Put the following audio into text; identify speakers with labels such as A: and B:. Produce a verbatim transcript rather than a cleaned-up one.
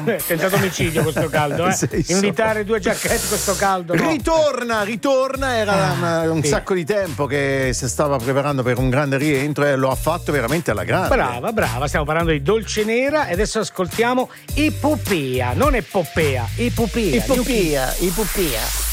A: Tentato omicidio questo caldo, eh?
B: Sei
A: Invitare due giacchetti questo caldo. No.
B: Ritorna, ritorna, era un, un
A: sì.
B: sacco di tempo che si stava preparando per un grande rientro e lo ha fatto veramente alla grande.
A: Brava, brava, stiamo parlando di Dolce Nera e adesso ascoltiamo Ipopea, non Epopea, Ipopea.
C: Ipopea, Ipopea.